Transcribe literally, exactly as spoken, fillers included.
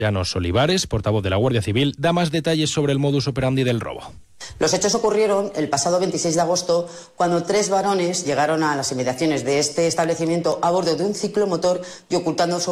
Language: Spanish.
Llanos Olivares, portavoz de la Guardia Civil, da más detalles sobre el modus operandi del robo. Los hechos ocurrieron el pasado veintiséis de agosto, cuando tres varones llegaron a las inmediaciones de este establecimiento a bordo de un ciclomotor y ocultando su